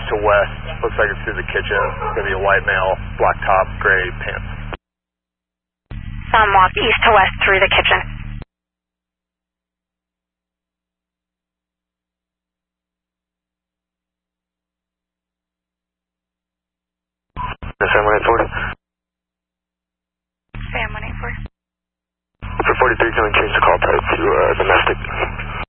to west. Looks like it's through the kitchen. It's going to be a white male, black top, gray pants. Walk east to west through the kitchen. Sam 184. Sam 184. For 43, can we change the call type to domestic?